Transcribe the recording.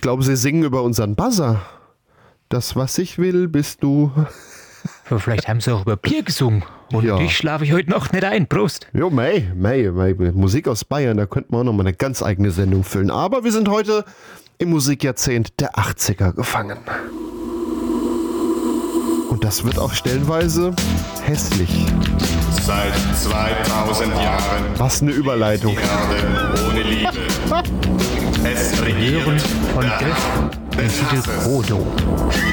glaube, sie singen über unseren Buzzer. Das, was ich will, bist du. Aber vielleicht haben sie auch über Bier gesungen. Und Ja. ich schlafe ich heute Nacht nicht ein. Prost. Jo, May. Musik aus Bayern, da könnten wir auch noch mal eine ganz eigene Sendung füllen. Aber wir sind heute im Musikjahrzehnt der 80er gefangen. Und das wird auch stellenweise hässlich. Seit 2000 Jahren Was eine Überleitung. Erde ohne Liebe. Es Hören regiert von der Griff Hass den des Titel Hasses. Frodo.